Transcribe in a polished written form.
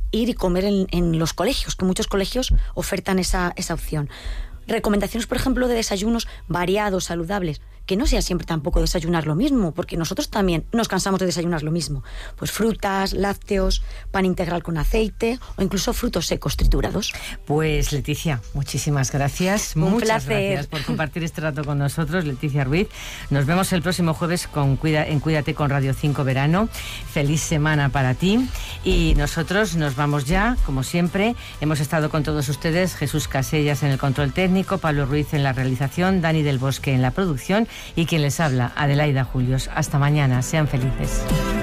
ir y comer en los colegios, que muchos colegios ofertan esa opción. Recomendaciones, por ejemplo, de desayunos variados, saludables, que no sea siempre tampoco desayunar lo mismo, porque nosotros también nos cansamos de desayunar lo mismo. Pues frutas, lácteos, pan integral con aceite o incluso frutos secos triturados. Pues Leticia, muchísimas gracias. Muchas gracias por compartir este rato con nosotros, Leticia Ruiz. Nos vemos el próximo jueves en Cuídate con Radio 5 Verano. Feliz semana para ti. Y nosotros nos vamos ya, como siempre. Hemos estado con todos ustedes, Jesús Casellas en el control técnico, Pablo Ruiz en la realización, Dani del Bosque en la producción y quien les habla, Adelaida Julios. Hasta mañana, sean felices.